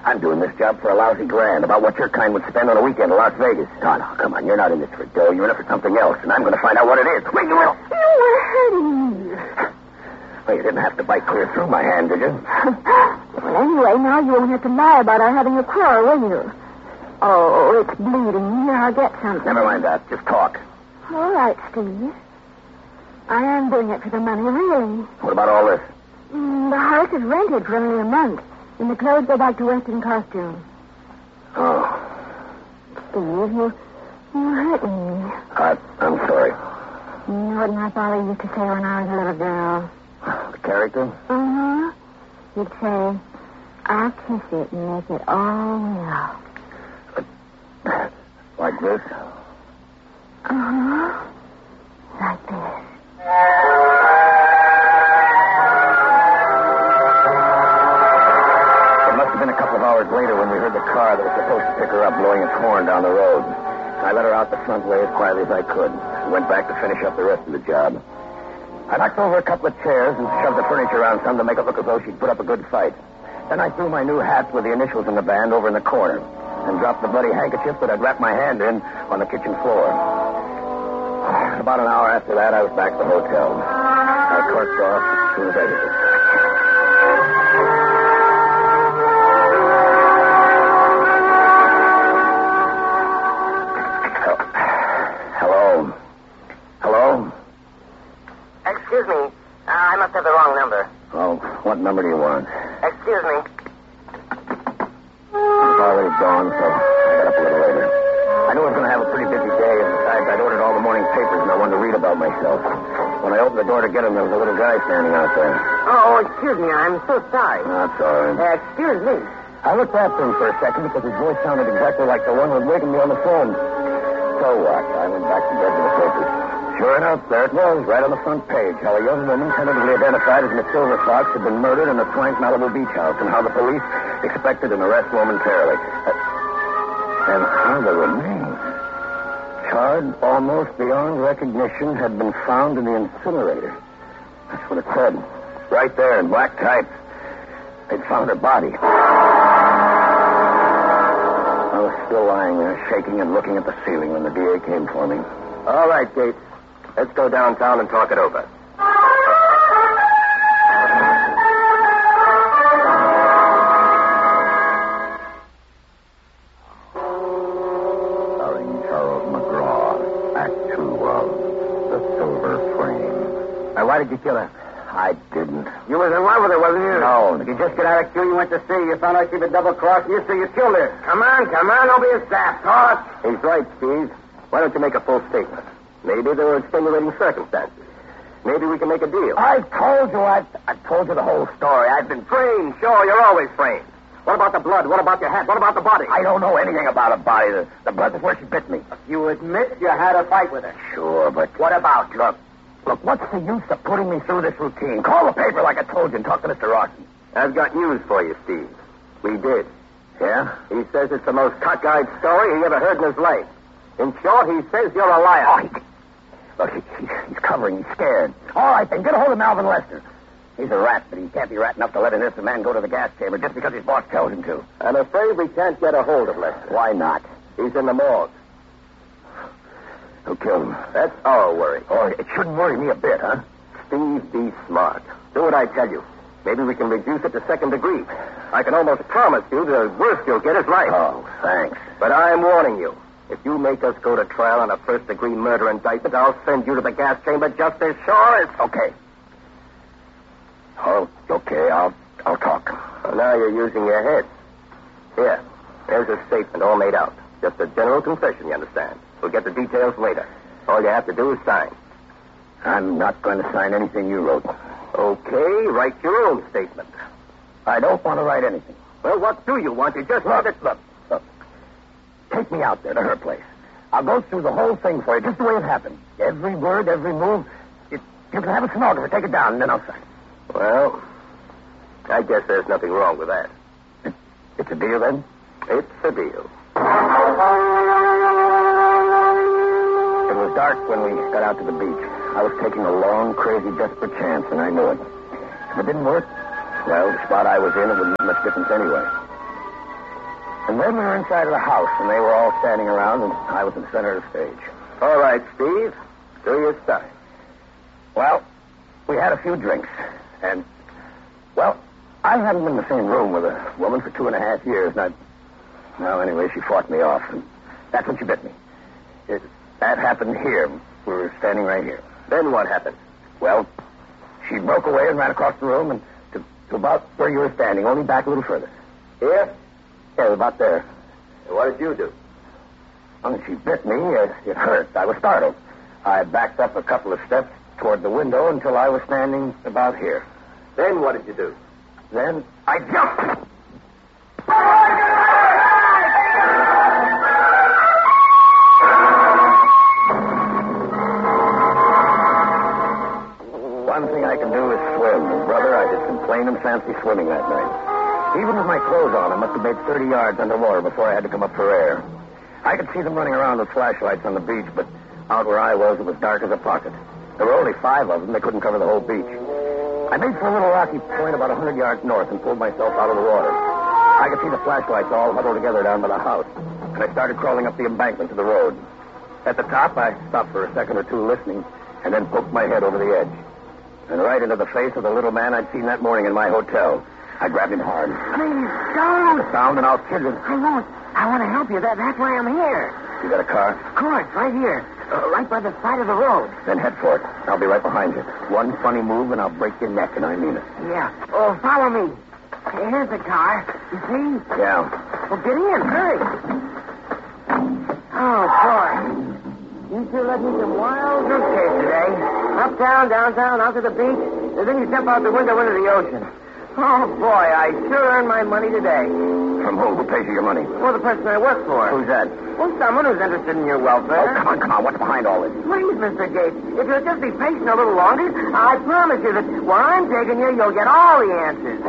I'm doing this job for a lousy grand, about what your kind would spend on a weekend in Las Vegas. No, come on. You're not in this for dough. You're in it for something else, and I'm going to find out what it is. Wait, you will. You were hurting me. Well, you didn't have to bite clear through my hand, did you? Well, anyway, now you won't have to lie about our having a quarrel, will you? Oh, it's bleeding. Here, I'll get something. Never mind that. Just talk. All right, Steve. I am doing it for the money, really. What about all this? The house is rented for only a month, and the clothes go back to Western Costume. Oh. Steve, you hurt me. I'm sorry. You know what my father used to say when I was a little girl? The character? Uh-huh. He'd say, I'll kiss it and make it all well. Like this? Uh-huh. Like this. It must have been a couple of hours later when we heard the car that was supposed to pick her up blowing its horn down the road. I let her out the front way as quietly as I could. Went back to finish up the rest of the job. I knocked over a couple of chairs and shoved the furniture around some to make it look as though she'd put up a good fight. Then I threw my new hat with the initials in the band over in the corner and dropped the bloody handkerchief that I'd wrapped my hand in on the kitchen floor. About an hour after that, I was back at the hotel. I corked off as soon as I hit it. Hello? Hello? Excuse me. I must have the wrong number. Oh, what number do you want? Excuse me. It's already gone, so I got up a little later. I knew I was going to have a pretty busy day, and besides, I'd ordered all the morning papers, and I wanted to read about myself. When I opened the door to get them, there was a little guy standing out there. Oh, excuse me. I'm so sorry. That's all right. Excuse me. I looked after him for a second because his voice sounded exactly like the one who was waking me on the phone. So what? I went back to bed with the papers. Sure enough, there it was, right on the front page, how a young woman tentatively identified as Miss Silver Fox had been murdered in a Frank Malibu beach house, and how the police expected an arrest momentarily. And how the remains, charred almost beyond recognition, had been found in the incinerator. That's what it said. Right there in black type. They'd found her body. I was still lying there, shaking and looking at the ceiling when the DA came for me. All right, Gates. Let's go downtown and talk it over. Starring Charles McGraw, Act 2 of The Silver Frame. Now, why did you kill her? I didn't. You was in love with her, wasn't you? No. You just get out of queue, you went to see her, you found out she'd been double-crossing you, so you killed her. Come on, don't be a sap. Talk. He's right, Steve. Why don't you make a full statement? Maybe there were extenuating circumstances. Maybe we can make a deal. I told you the whole story. I've been Framed, sure, you're always framed. What about the blood? What about your hat? What about the body? I don't know anything about a body. The blood was where she bit me. You admit you had a fight with her. Sure, but What about? Look, what's the use of putting me through this routine? Call the paper like I told you and talk to Mr. Rawson. I've got news for you, Steve. We did. Yeah? He says it's the most cockeyed story he ever heard in his life. In short, he says you're a liar. Oh, look, he's covering. He's scared. All right, then, get a hold of Malvin Lester. He's a rat, but he can't be rat enough to let an innocent man go to the gas chamber just because his boss tells him to. I'm afraid we can't get a hold of Lester. Why not? He's in the morgue. Who killed him? That's our worry. Oh, it shouldn't worry me a bit, huh? Steve, be smart. Do what I tell you. Maybe we can reduce it to second degree. I can almost promise you the worst you'll get is life. Oh, thanks. But I'm warning you. If you make us go to trial on a first-degree murder indictment, I'll send you to the gas chamber just as sure as... Okay. Oh, okay, I'll talk. Well, now you're using your head. Here, there's a statement all made out. Just a general confession, you understand. We'll get the details later. All you have to do is sign. I'm not going to sign anything you wrote. Okay, write your own statement. I don't want to write anything. Well, what do you want? You just want it... Look. Take me out there to her place. I'll go through the whole thing for you, just the way it happened. Every word, every move. You can have a stenographer take it down, and then I'll sign. Well, I guess there's nothing wrong with that. It's a deal, then? It's a deal. It was dark when we got out to the beach. I was taking a long, crazy, desperate chance, and I knew it. If it didn't work, well, the spot I was in, it wouldn't make much difference anyway. And then we were inside of the house, and they were all standing around, and I was in the center of the stage. All right, Steve. Do your stuff. Well, we had a few drinks, and, well, I hadn't been in the same room with a woman for 2.5 years, and well, anyway, she fought me off, and that's when she bit me. That happened here. We were standing right here. Then what happened? Well, she broke away and ran across the room and to about where you were standing, only back a little further. Here? Yeah, about there. What did you do? When she bit me, it hurt. I was startled. I backed up a couple of steps toward the window until I was standing about here. Then what did you do? Then I jumped. One thing I can do is swim. And, brother, I did some plain and fancy swimming that night. Even with my clothes on, I must have made 30 yards underwater before I had to come up for air. I could see them running around with flashlights on the beach, but out where I was, it was dark as a pocket. There were only 5 of them. They couldn't cover the whole beach. I made for a little rocky point about 100 yards north and pulled myself out of the water. I could see the flashlights all huddled together down by the house, and I started crawling up the embankment to the road. At the top, I stopped for a second or two listening, and then poked my head over the edge. And right into the face of the little man I'd seen that morning in my hotel. I grabbed him hard. Please, don't. Sound and I'll kill you. I won't. I want to help you. That's why I'm here. You got a car? Of course, right here. Right by the side of the road. Then head for it. I'll be right behind you. One funny move and I'll break your neck, and I mean it. Yeah. Oh, follow me. Here's the car. You see? Yeah. Well, get in. Hurry. Oh, boy. You sure let me some wild goose chase today. Uptown, downtown, out to the beach, and then you step out the window into the ocean. Oh, boy, I sure earned my money today. From who? Who pays you your money? Well, the person I work for. Who's that? Well, someone who's interested in your welfare. Oh, come on. What's behind all this? Please, Mr. Gates, if you'll just be patient a little longer, I promise you that where I'm taking you, you'll get all the answers.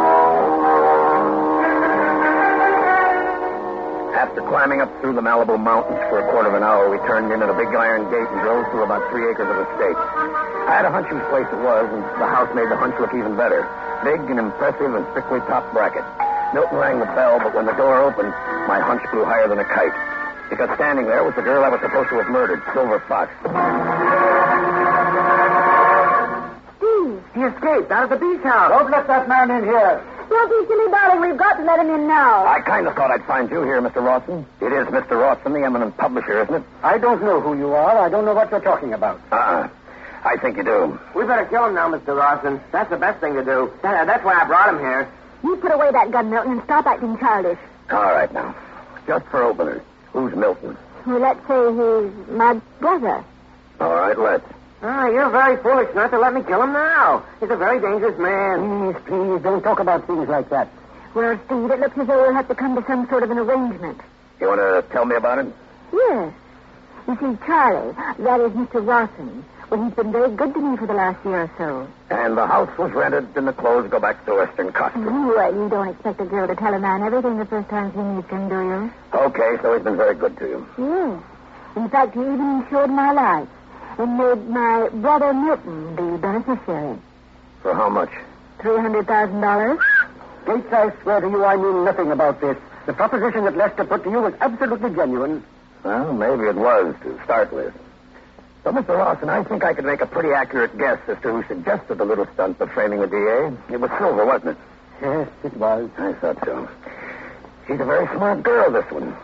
After climbing up through the Malibu Mountains for a quarter of an hour, we turned in at a big iron gate and drove through about 3 acres of estate. I had a hunch whose place it was, and the house made the hunch look even better. Big and impressive and strictly top bracket. Milton rang the bell, but when the door opened, my hunch flew higher than a kite. Because standing there was the girl I was supposed to have murdered, Silver Fox. Steve. He escaped out of the beach house. Don't let that man in here. Don't be silly, darling. We've got to let him in now. I kind of thought I'd find you here, Mr. Rawson. It is Mr. Rawson, the eminent publisher, isn't it? I don't know who you are. I don't know what you're talking about. I think you do. We better kill him now, Mr. Rawson. That's the best thing to do. That's why I brought him here. You put away that gun, Milton, and stop acting childish. All right, now. Just for openers. Who's Milton? Well, let's say he's my brother. All right, let's. You're very foolish not to let me kill him now. He's a very dangerous man. Please, don't talk about things like that. Well, Steve, it looks as though we'll have to come to some sort of an arrangement. You want to tell me about it? Yes. You see, Charlie, that is Mr. Rawson. Well, he's been very good to me for the last year or so. And the house was rented and the clothes go back to the Western costume. You don't expect a girl to tell a man everything the first time she meets him, do you? Okay, so he's been very good to you. Yes. In fact, he even insured my life and made my brother Milton the beneficiary. For how much? $300,000. Gates, I swear to you, I knew nothing about this. The proposition that Lester put to you was absolutely genuine. Well, maybe it was to start with. So, Mr. Rawson, I think I could make a pretty accurate guess as to who suggested the little stunt of framing the DA. It was Silver, wasn't it? Yes, it was. I thought so. She's a very smart girl, this one.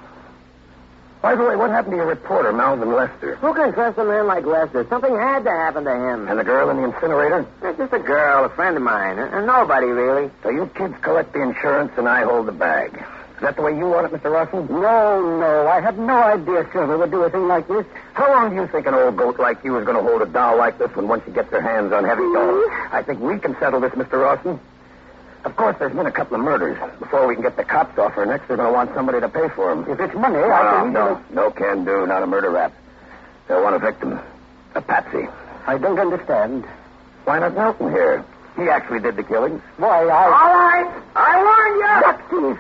By the way, what happened to your reporter, Melvin Lester? Who can trust a man like Lester? Something had to happen to him. And the girl in the incinerator? It's just a girl, a friend of mine, and nobody, really. So you kids collect the insurance and I hold the bag. Is that the way you want it, Mr. Rawson? No. I had no idea Silver would do a thing like this. How long do you think an old goat like you is going to hold a doll like this one once she gets her hands on heavy dolls? I think we can settle this, Mr. Rawson. Of course, there's been a couple of murders. Before we can get the cops off her next, they're going to want somebody to pay for them. If it's money, I can... No can do. Not a murder rap. They'll want a victim. A patsy. I don't understand. Why not Milton here? He actually did the killings. Why, All right. I warned you.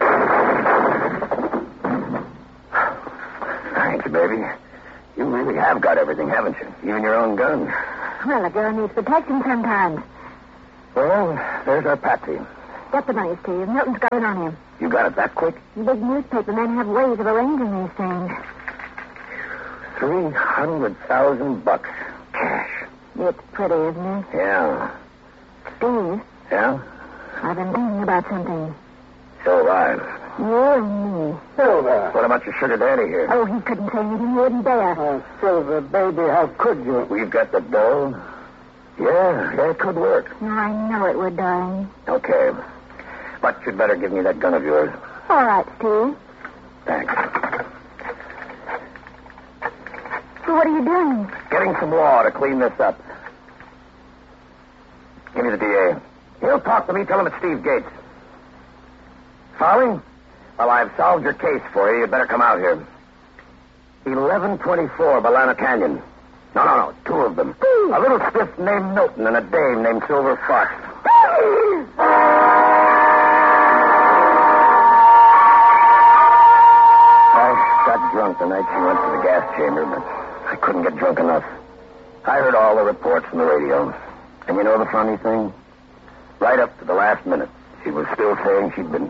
Thanks, baby. You really have got everything, haven't you? Even your own gun. Well, a girl needs protection sometimes. Well, there's our Patsy. Get the money, Steve. Milton's got it on him. You got it that quick? Big newspaper men have ways of arranging these things. $300,000 cash. It's pretty, isn't it? Yeah. Steve, Yeah? I've been thinking about something. So have I. You and me. Silver. What about your sugar daddy here? Oh, he couldn't say anything. He wouldn't dare. Silver, baby, how could you? We've got the dough. Yeah, it could work. I know it would, darling. Okay. But you'd better give me that gun of yours. All right, Steve. Thanks. So what are you doing? Getting some law to clean this up. Give me the DA. He'll talk to me. Tell him it's Steve Gates. Sorry? Well, I've solved your case for you. You'd better come out here. 1124 Balana Canyon. No. Two of them. A little stiff named Milton and a dame named Silver Fox. I got drunk the night she went to the gas chamber, but I couldn't get drunk enough. I heard all the reports from the radio. And you know the funny thing? Right up to the last minute, she was still saying she'd been